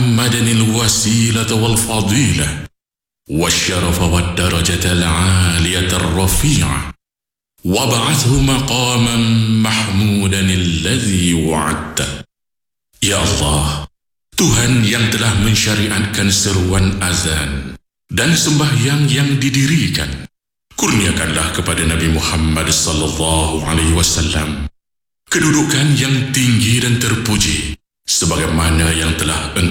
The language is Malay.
محمدا الوسيلة والفضيلة والشرف والدرجة العالية الرفيعة وابعثه مقاما محمودا الذي وعدته. Ya Allah, Tuhan yang telah mensyariatkan seruan azan dan sembahyang yang didirikan, kurniakanlah kepada Nabi Muhammad sallallahu alaihi wasallam kedudukan yang tinggi dan terpuji sebagaimana yang telah